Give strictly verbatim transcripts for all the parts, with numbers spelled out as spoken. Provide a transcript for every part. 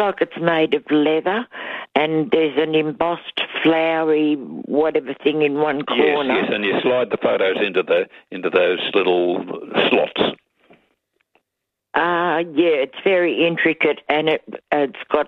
like it's made of leather, and there's an embossed flowery whatever thing in one corner. Yes, yes, and you slide the photos into the into those little slots. Uh, yeah, it's very intricate, and it, it's got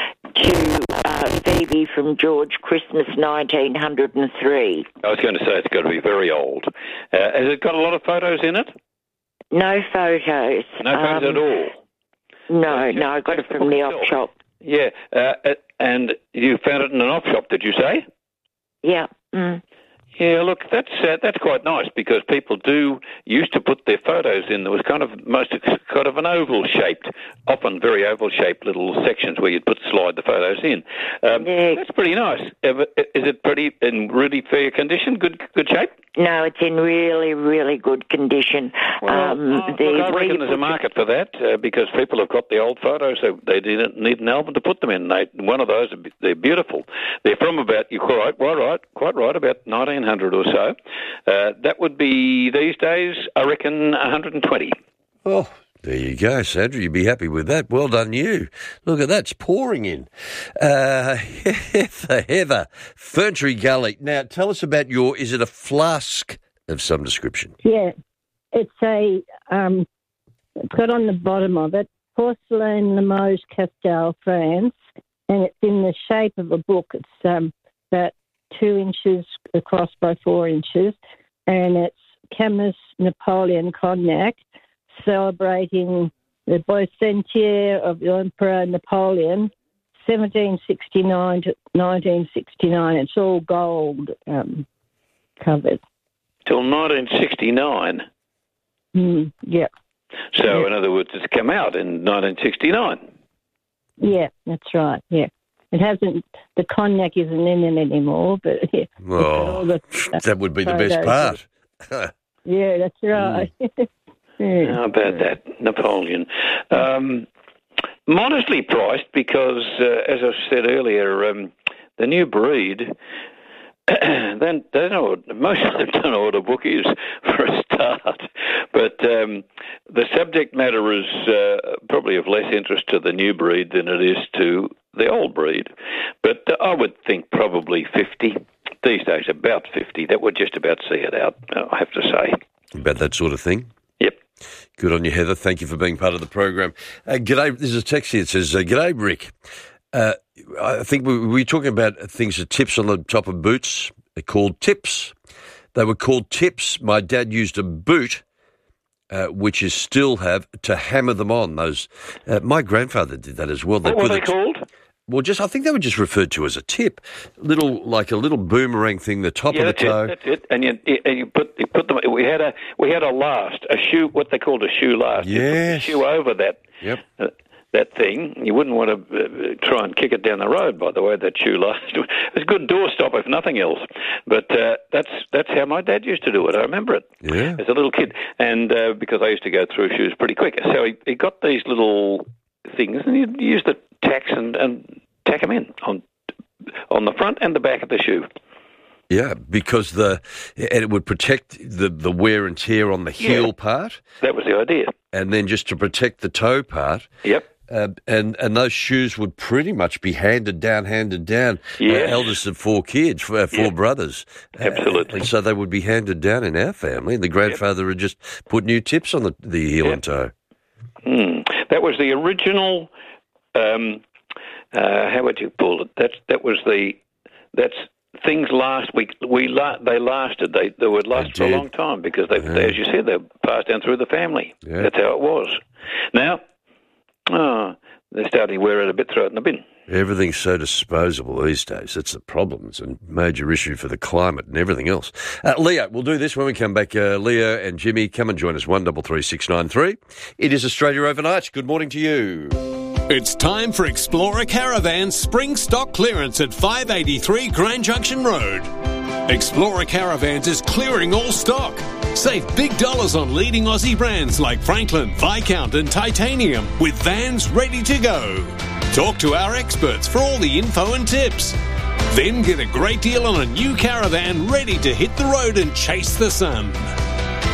to uh, Phoebe from George Christmas nineteen oh three. I was going to say it's got to be very old. Uh, has it got a lot of photos in it? No photos. No photos um, at all? No, no, I got it from the op shop. Yeah, uh, and you found it in an op shop, did you say? Yeah. Mm. Yeah, look, that's uh, that's quite nice because people do used to put their photos in. There was kind of most kind of an oval-shaped, often very oval-shaped little sections where you'd put slide the photos in. Um, yeah. That's pretty nice. Is it pretty in really fair condition? Good, good shape? No, it's in really, really good condition. Well, um, oh, the, look, I reckon there's a market for that uh, because people have got the old photos, so they didn't need an album to put them in. They, one of those, they're beautiful. They're from about, you're quite, quite right, quite right, about nineteen hundred or so. Uh, that would be, these days, I reckon, one hundred twenty. Oh, there you go, Sandra. You'd be happy with that. Well done, you. Look at that. It's pouring in. Uh, Heather, Heather, Ferntree Gully. Now, tell us about your, is it a flask of some description? Yeah. It's a, um, it's got on the bottom of it, Porcelain Limoges Castel, France, and it's in the shape of a book. It's um, about two inches across by four inches, and it's Camus Napoleon Cognac, celebrating the bicentennial of the Emperor Napoleon, seventeen sixty-nine to nineteen sixty-nine. It's all gold um, covered. Till nineteen sixty-nine? Mm, yeah. So, yeah. in other words, it's come out in nineteen sixty-nine? Yeah, that's right, yeah. It hasn't, the cognac isn't in it anymore, but yeah. Oh, the, uh, that would be the best part. Yeah, that's right. Mm. Yeah. How about that, Napoleon? Um, modestly priced because, uh, as I said earlier, um, the new breed, then they don't know what, most of them don't know what a book is for a start. But um, the subject matter is uh, probably of less interest to the new breed than it is to the old breed. But uh, I would think probably fifty. These days, about fifty. That would just about see it out, I have to say. About that sort of thing? Yep. Good on you, Heather. Thank you for being part of the program. Uh, g'day. There's a text here that says, uh, g'day, Rick. Uh, I think we, we were talking about things that tips on the top of boots. They're called tips. They were called tips. My dad used a boot, uh, which is still have, to hammer them on. Those. Uh, my grandfather did that as well. They what were they t- called? Well, just I think they were just referred to as a tip, little like a little boomerang thing, the top yeah, of the that's toe. It, that's it. And you, and you put you put them. We had a we had a last, a shoe, what they called a shoe last. Yes. You put the shoe over that. Yep. Uh, that thing. You wouldn't want to uh, try and kick it down the road. By the way, that shoe last. It's a good doorstop if nothing else. But uh, that's that's how my dad used to do it. I remember it yeah. as a little kid, and uh, because I used to go through shoes pretty quick. So he, he got these little things, and he used the tacks and. and tack them in on on the front and the back of the shoe. Yeah, because the and it would protect the, the wear and tear on the heel yeah, part. That was the idea. And then just to protect the toe part. Yep. Uh, and and those shoes would pretty much be handed down, handed down. Yes. Uh, eldest of four kids, four yeah. brothers. Absolutely. Uh, and so they would be handed down in our family. And the grandfather yep. would just put new tips on the, the heel yep. and toe. Mm. That was the original... Um, Uh, how would you call it? That's that was the that's things last. We we la- they lasted. They they would last for a long time because they, yeah. they, as you said, they passed down through the family. Yeah. That's how it was. Now, oh, they're starting to wear it a bit. Throw it in the bin. Everything's so disposable these days. That's the problem. It's a major issue for the climate and everything else. Uh, Leo, we'll do this when we come back. Uh, Leo and Jimmy, come and join us. One double three six nine three. It is Australia Overnight. Good morning to you. It's time for Explorer Caravan's spring stock clearance at five eighty-three Grand Junction Road. Explorer Caravans is clearing all stock. Save big dollars on leading Aussie brands like Franklin, Viscount and Titanium with vans ready to go. Talk to our experts for all the info and tips. Then get a great deal on a new caravan ready to hit the road and chase the sun.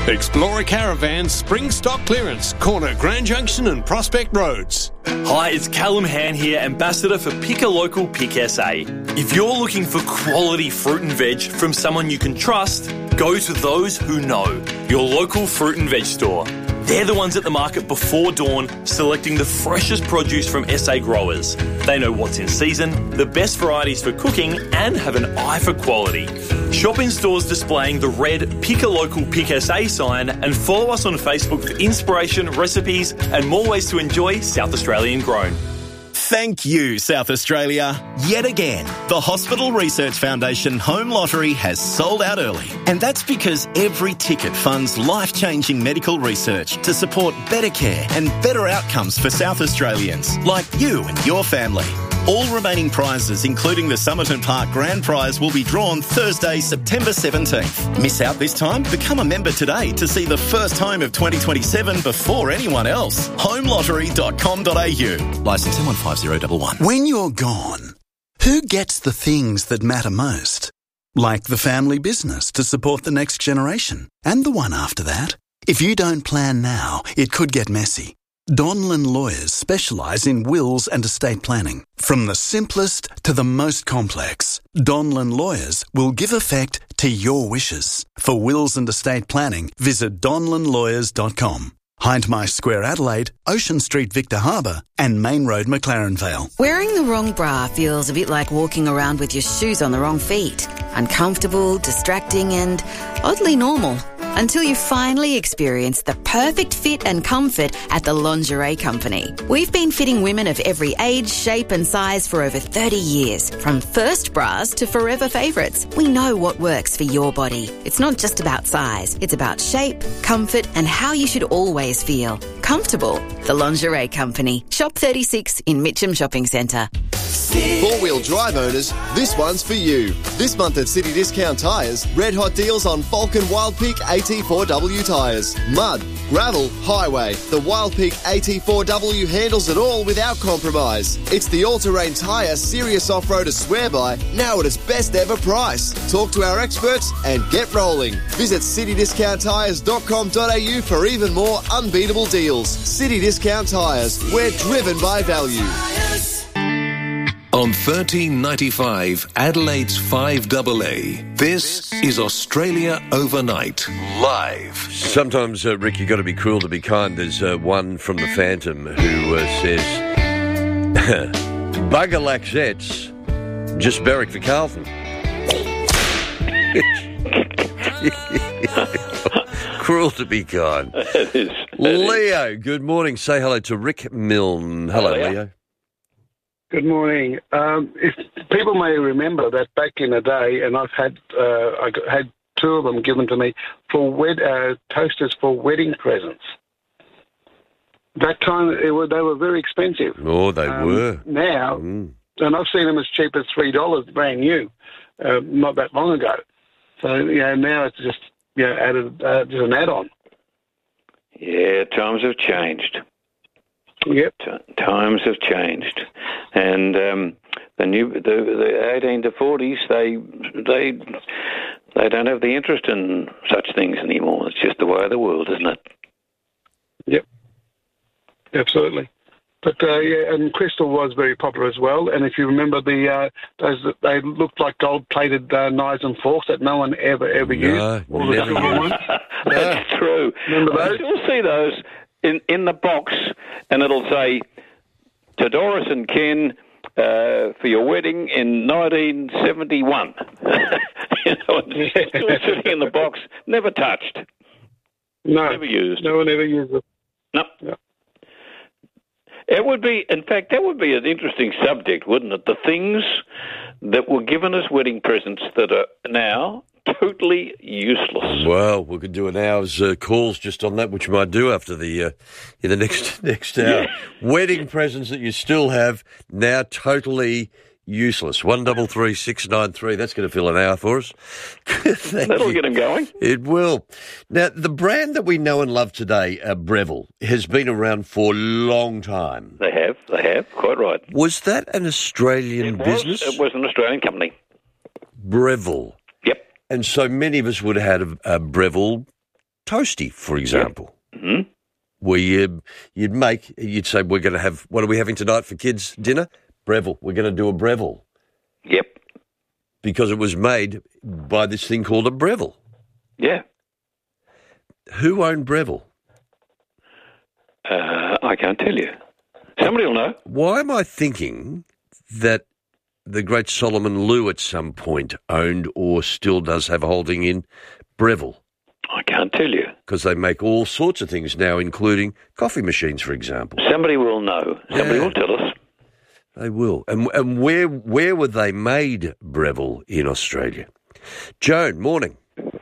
Explorer Caravans Spring Stock Clearance, corner Grand Junction and Prospect Roads. Hi, it's Callum Han here, Ambassador for Pick a Local Pick S A. If you're looking for quality fruit and veg from someone you can trust, go to those who know, your local fruit and veg store. They're the ones at the market before dawn, selecting the freshest produce from S A growers. They know what's in season, the best varieties for cooking, and have an eye for quality. Shop in stores displaying the red Pick a Local Pick S A sign and follow us on Facebook for inspiration, recipes, and more ways to enjoy South Australian grown. Thank you, South Australia. Yet again, the Hospital Research Foundation Home Lottery has sold out early. And that's because every ticket funds life-changing medical research to support better care and better outcomes for South Australians, like you and your family. All remaining prizes, including the Somerton Park Grand Prize, will be drawn Thursday, September seventeenth. Miss out this time? Become a member today to see the first home of twenty twenty-seven before anyone else. home lottery dot com dot a u. Licence M one five zero one one. When you're gone, who gets the things that matter most? Like the family business to support the next generation and the one after that. If you don't plan now, it could get messy. Donlan Lawyers specialise in wills and estate planning. From the simplest to the most complex, Donlan Lawyers will give effect to your wishes. For wills and estate planning, visit donlan lawyers dot com. Hindmarsh Square, Adelaide, Ocean Street, Victor Harbour, and Main Road, McLaren Vale. Wearing the wrong bra feels a bit like walking around with your shoes on the wrong feet. Uncomfortable, distracting, and oddly normal. Until you finally experience the perfect fit and comfort at the Lingerie Company. We've been fitting women of every age, shape and size for over thirty years. From first bras to forever favourites, we know what works for your body. It's not just about size. It's about shape, comfort and how you should always feel. Comfortable. The Lingerie Company. Shop thirty-six in Mitcham Shopping Centre. Four-wheel drive owners, this one's for you. This month at City Discount Tyres, red hot deals on Falcon Wild Peak A T four W tyres. Mud, gravel, highway. The Wild Peak A T four W handles it all without compromise. It's the all-terrain tyre serious off-roader swear by, now at its best ever price. Talk to our experts and get rolling. Visit city discount tyres dot com dot a u for even more unbeatable deals. City Discount Tyres, we're driven by value. On thirteen ninety-five, Adelaide's five A A, this is Australia Overnight, live. Sometimes, uh, Rick, you've got to be cruel to be kind. There's uh, one from the Phantom who uh, says, Bugger Laxettes, just barrack for Carlton. Cruel to be kind. It is. Leo, good morning. Say hello to Rick Milne. Hello, Hello. Leo. Good morning. Um, if people may remember that back in the day, and I've had uh, I got- had two of them given to me for wed- uh, toasters for wedding presents. That time it were, they were very expensive. Oh, they Um, were. Now, Mm. and I've seen them as cheap as three dollars, brand new, uh, not that long ago. So you know now it's just you know added uh, just an add-on. Yeah, times have changed. Yep. T- times have changed, and um, the new the, the eighteen to forties they they they don't have the interest in such things anymore. It's just the way of the world, isn't it? Yep. Absolutely. But uh, yeah, and crystal was very popular as well. And if you remember the uh, those they looked like gold-plated uh, knives and forks that no one ever ever used. No, All the never silver used. ones. That's true. Remember I those? still see those in, in the box, and it'll say, to Doris and Ken, uh, for your wedding in nineteen seventy-one. You know, it's still sitting in the box, never touched, No, never used. no one ever used it. No. No. It would be, in fact, that would be an interesting subject, wouldn't it? The things that were given as wedding presents that are now totally useless. Well, we could do an hour's uh, calls just on that, which we might do after the uh, in the next next hour. Wedding presents that you still have now totally useless. One double three six nine three. That's going to fill an hour for us. Thank That'll you. get them going. It will. Now, the brand that we know and love today, uh, Breville, has been around for a long time. They have, they have, quite right. Was that an Australian It was, business? it was an Australian company. Breville. Yep. And so many of us would have had a, a Breville toasty, for example, Mm-hmm. where you, you'd make, you'd say, we're going to have, what are we having tonight for kids' dinner? Breville. We're going to do a Breville. Yep. Because it was made by this thing called a Breville. Yeah. Who owned Breville? Uh, I can't tell you. Somebody will know. Why am I thinking that the great Solomon Lew at some point owned or still does have a holding in Breville? I can't tell you. Because they make all sorts of things now, including coffee machines, for example. Somebody will know. Somebody Yeah. will tell us. They will. And and where where were they made, Breville, in Australia? Joan, morning.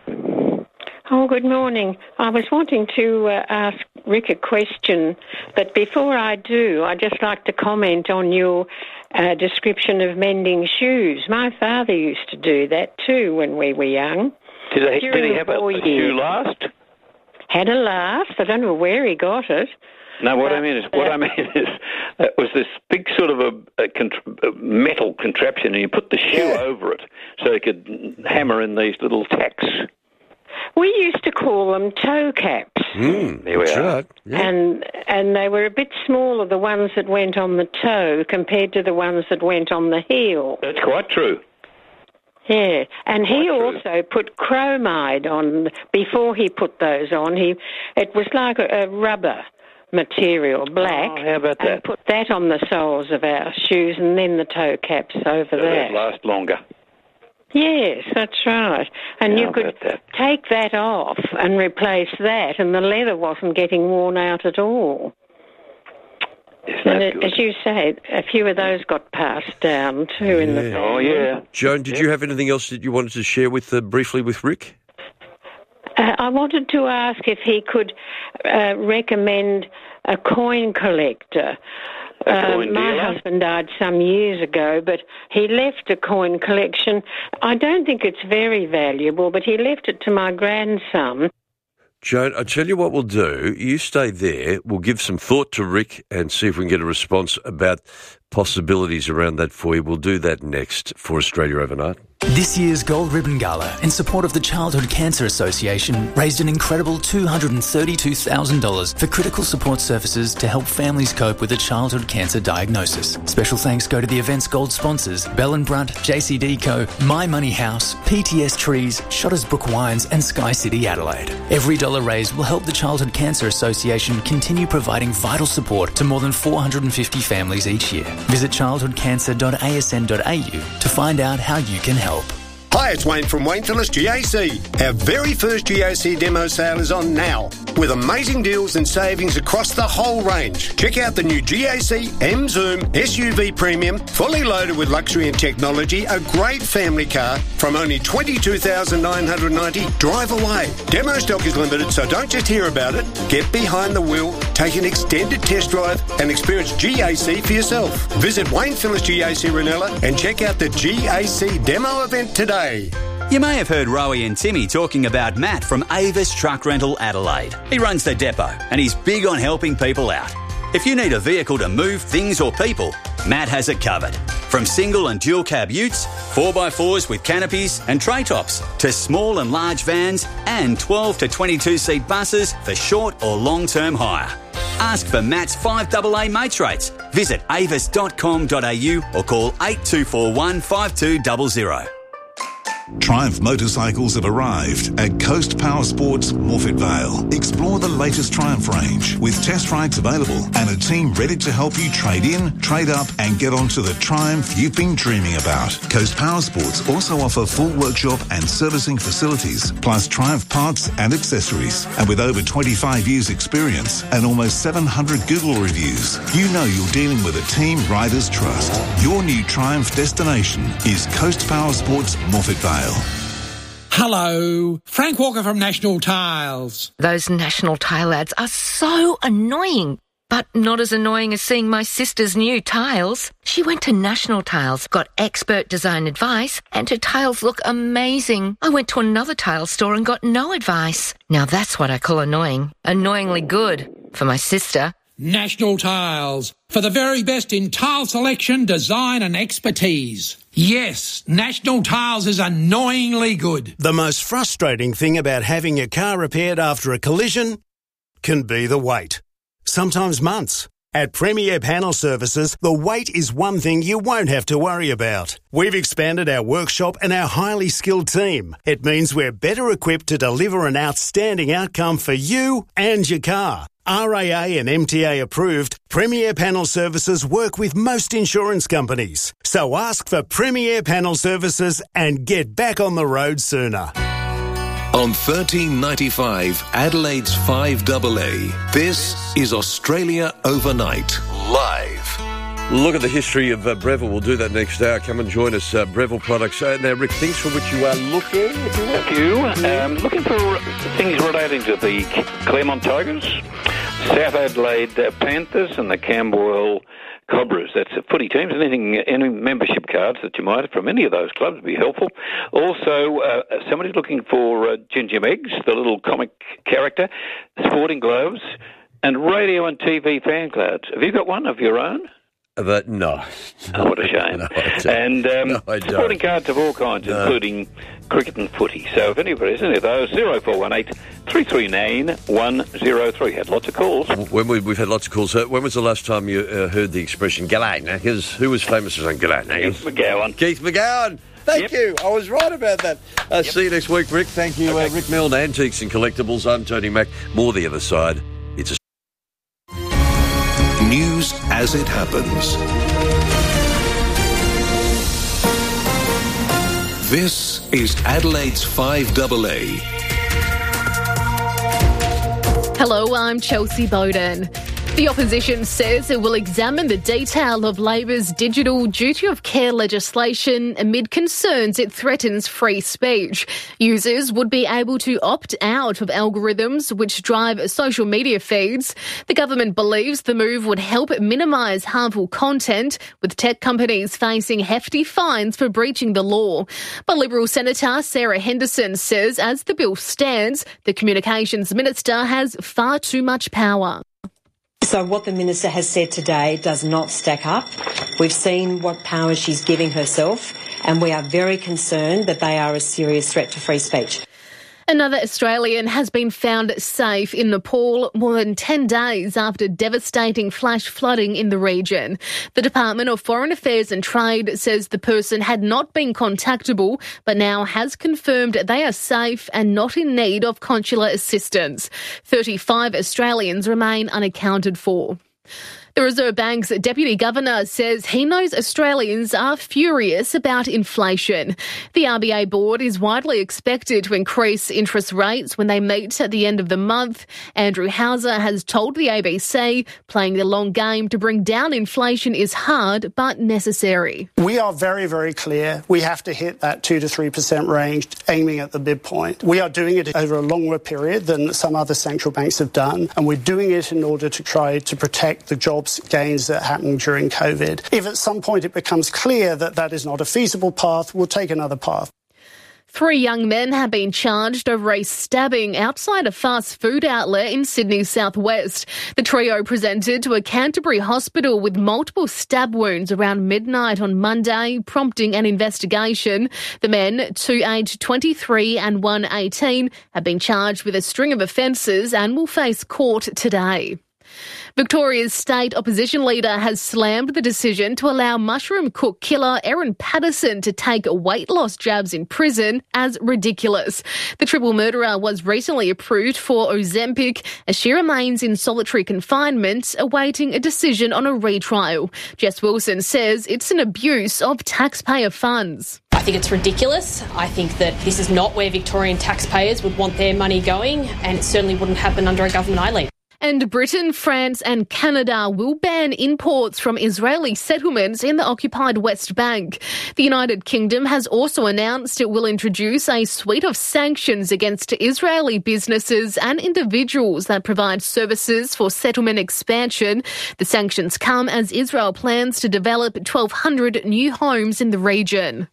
Oh, good morning. I was wanting to uh, ask Rick a question, but before I do, I'd just like to comment on your uh, description of mending shoes. My father used to do that too when we were young. Did, they, did he During have a, four a years. shoe last? Had a last. I don't know where he got it. No, what Uh, I mean is, what uh, I mean is, it was this big sort of a, a, contr- a metal contraption, and you put the shoe over it so you could hammer in these little tacks. We used to call them toe caps. Mm, There we that's are. right. Yeah. And and they were a bit smaller, the ones that went on the toe, compared to the ones that went on the heel. That's quite true. Yeah, and he Quite true. also put chromide on before he put those on. He, it was like a, a rubber material, black. Oh, how about and that? put that on the soles of our shoes, and then the toe caps over So that. they last longer. Yes, that's right. And How you could about that? take that off and replace that, and the leather wasn't getting worn out at all. Isn't And that it, good? as you say, a few of those got passed down too in the Oh, yeah. Joan, did you have anything else that you wanted to share with uh, briefly with Rick? Uh, I wanted to ask if he could uh, recommend a coin collector. A Uh, coin my dealer? husband died some years ago, but he left a coin collection. I don't think it's very valuable, but he left it to my grandson. Joan, I'll tell you what we'll do. You stay there. We'll give some thought to Rick and see if we can get a response about possibilities around that for you. We'll do that next for Australia Overnight. This year's Gold Ribbon Gala, in support of the Childhood Cancer Association, raised an incredible two hundred thirty-two thousand dollars for critical support services to help families cope with a childhood cancer diagnosis. Special thanks go to the event's gold sponsors, Bell and Brunt, J C D Co, My Money House, P T S Trees, Shottersbrook Wines and Sky City Adelaide. Every dollar raised will help the Childhood Cancer Association continue providing vital support to more than four hundred fifty families each year. Visit childhood cancer dot a s n dot a u to find out how you can help. Hi, it's Wayne from Wayne Phillips G A C. Our very first G A C demo sale is on now, with amazing deals and savings across the whole range. Check out the new G A C M Zoom S U V Premium, fully loaded with luxury and technology, a great family car from only twenty-two thousand nine hundred ninety dollars. Drive away. Demo stock is limited, so don't just hear about it. Get behind the wheel, take an extended test drive and experience G A C for yourself. Visit Wayne Phillips G A C Ranella and check out the G A C demo event today. You may have heard Rowie and Timmy talking about Matt from Avis Truck Rental Adelaide. He runs the depot and he's big on helping people out. If you need a vehicle to move things or people, Matt has it covered. From single and dual cab utes, four by fours with canopies and tray tops, to small and large vans and twelve to twenty-two seat buses for short or long-term hire. Ask for Matt's five double A mates rates. Visit avis dot com dot a u or call eight two four one five two zero zero. Triumph motorcycles have arrived at Coast Power Sports Morphett Vale. Explore the latest Triumph range with test rides available and a team ready to help you trade in, trade up and get onto the Triumph you've been dreaming about. Coast Power Sports also offer full workshop and servicing facilities, plus Triumph parts and accessories. And with over twenty-five years experience and almost seven hundred Google reviews, you know you're dealing with a team riders trust. Your new Triumph destination is Coast Power Sports Morphett Vale. Hello, Frank Walker from National Tiles. Those National Tile ads are so annoying, but not as annoying as seeing my sister's new tiles. She went to National Tiles, got expert design advice, and her tiles look amazing. I went to another tile store and got no advice. Now that's what I call annoying. Annoyingly good for my sister. National Tiles, for the very best in tile selection, design and expertise. Yes, National Tiles is annoyingly good. The most frustrating thing about having your car repaired after a collision can be the wait. Sometimes months. At Premier Panel Services, the wait is one thing you won't have to worry about. We've expanded our workshop and our highly skilled team. It means we're better equipped to deliver an outstanding outcome for you and your car. R A A and M T A approved, Premier Panel Services work with most insurance companies. So ask for Premier Panel Services and get back on the road sooner. On thirteen ninety-five, Adelaide's five A A, this is Australia Overnight, live. Look at the history of uh, Breville. We'll do that next hour. Come and join us, uh, Breville Products. Uh, now, Rick, things for which you are looking? Thank you. Um, looking for things relating to the Claremont Tigers, South Adelaide uh, Panthers and the Camberwell Cobras. That's the footy teams. Anything, any membership cards that you might have from any of those clubs would be helpful. Also, uh, somebody's looking for uh, Ginger Meggs, the little comic character, sporting gloves, and radio and T V fan clouds. Have you got one of your own? But no. Oh, what a shame. No, I don't. And um, No, I don't. sporting cards of all kinds, No. including cricket and footy. So if anybody has any of those, zero four one eight, three three nine, one zero three. Had lots of calls. When we, we've had lots of calls. So when was the last time you uh, heard the expression "G'day Knackers"? Who was famous for saying "G'day Knackers"? Keith McGowan. Keith McGowan. Thank Yep. you. I was right about that. Uh, Yep. See you next week, Rick. Thank you, Okay. uh, Rick Milne, Antiques and Collectibles. I'm Tony Mack. More the other side. It's a News as it happens. This is Adelaide's five A A. Hello, I'm Chelsea Bowden. The opposition says it will examine the detail of Labor's digital duty of care legislation amid concerns it threatens free speech. Users would be able to opt out of algorithms which drive social media feeds. The government believes the move would help minimise harmful content, with tech companies facing hefty fines for breaching the law. But Liberal Senator Sarah Henderson says as the bill stands, the Communications Minister has far too much power. So what the Minister has said today does not stack up. We've seen what powers she's giving herself, and we are very concerned that they are a serious threat to free speech. Another Australian has been found safe in Nepal more than ten days after devastating flash flooding in the region. The Department of Foreign Affairs and Trade says the person had not been contactable, but now has confirmed they are safe and not in need of consular assistance. thirty-five Australians remain unaccounted for. The Reserve Bank's Deputy Governor says he knows Australians are furious about inflation. The R B A board is widely expected to increase interest rates when they meet at the end of the month. Andrew Hauser has told the A B C playing the long game to bring down inflation is hard but necessary. We are very, very clear. We have to hit that two to three percent range, aiming at the midpoint. We are doing it over a longer period than some other central banks have done, and we're doing it in order to try to protect the jobs gains that happened during COVID. If at some point it becomes clear that that is not a feasible path, we'll take another path. Three young men have been charged over a stabbing outside a fast food outlet in Sydney's southwest. The trio presented to a Canterbury hospital with multiple stab wounds around midnight on Monday, prompting an investigation. The men, two aged twenty-three and one eighteen, have been charged with a string of offences and will face court today. Victoria's state opposition leader has slammed the decision to allow mushroom cook killer Erin Patterson to take weight loss jabs in prison as ridiculous. The triple murderer was recently approved for Ozempic as she remains in solitary confinement awaiting a decision on a retrial. Jess Wilson says it's an abuse of taxpayer funds. I think it's ridiculous. I think that this is not where Victorian taxpayers would want their money going, and it certainly wouldn't happen under a government I lead. And Britain, France and Canada will ban imports from Israeli settlements in the occupied West Bank. The United Kingdom has also announced it will introduce a suite of sanctions against Israeli businesses and individuals that provide services for settlement expansion. The sanctions come as Israel plans to develop twelve hundred new homes in the region.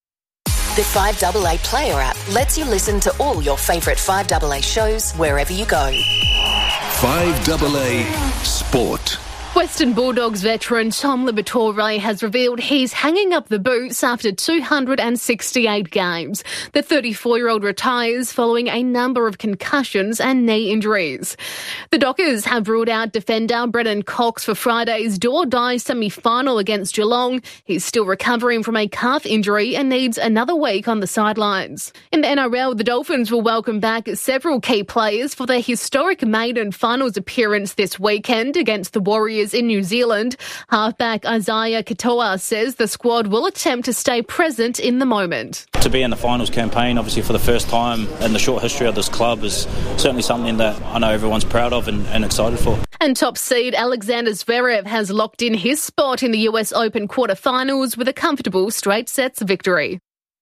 The five A A Player app lets you listen to all your favourite five A A shows wherever you go. five double A Sport. Western Bulldogs veteran Tom Liberatore has revealed he's hanging up the boots after two hundred sixty-eight games. The thirty-four-year-old retires following a number of concussions and knee injuries. The Dockers have ruled out defender Brennan Cox for Friday's do-or-die semi-final against Geelong. He's still recovering from a calf injury and needs another week on the sidelines. In the N R L, the Dolphins will welcome back several key players for their historic maiden finals appearance this weekend against the Warriors in New Zealand. Halfback Isaiah Katoa says the squad will attempt to stay present in the moment. To be in the finals campaign, obviously for the first time in the short history of this club, is certainly something that I know everyone's proud of and, and excited for. And top seed Alexander Zverev has locked in his spot in the U S Open quarterfinals with a comfortable straight sets victory.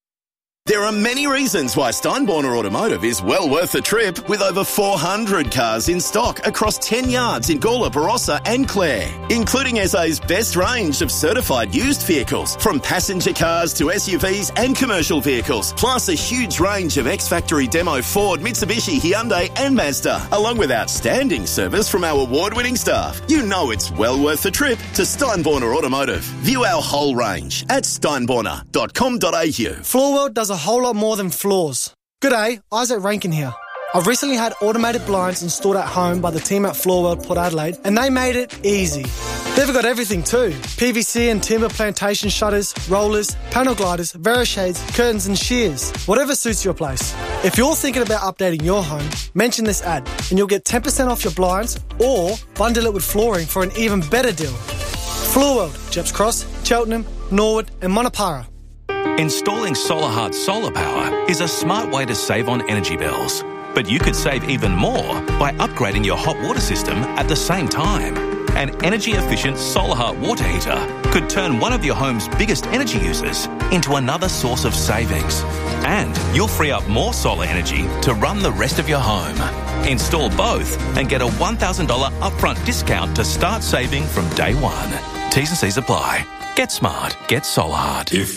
There are many reasons why Steinborner Automotive is well worth the trip, with over four hundred cars in stock across ten yards in Gawler, Barossa and Clare, including S A's best range of certified used vehicles, from passenger cars to S U Vs and commercial vehicles, plus a huge range of ex-factory demo Ford, Mitsubishi, Hyundai and Mazda, along with outstanding service from our award-winning staff. You know it's well worth the trip to Steinborner Automotive. View our whole range at steinborner dot com dot a u. Floorworld does a whole lot more than floors. G'day, Isaac Rankin here. I've recently had automated blinds installed at home by the team at Floorworld Port Adelaide, and they made it easy. They've got everything too. P V C and timber plantation shutters, rollers, panel gliders, Verishades, curtains and shears. Whatever suits your place. If you're thinking about updating your home, mention this ad and you'll get ten percent off your blinds, or bundle it with flooring for an even better deal. Floorworld, Jeps Cross, Cheltenham, Norwood and Monopara. Installing SolarHeart solar power is a smart way to save on energy bills. But you could save even more by upgrading your hot water system at the same time. An energy-efficient SolarHeart water heater could turn one of your home's biggest energy users into another source of savings. And you'll free up more solar energy to run the rest of your home. Install both and get a one thousand dollars upfront discount to start saving from day one. T's and C's apply. Get smart. Get SolarHeart. If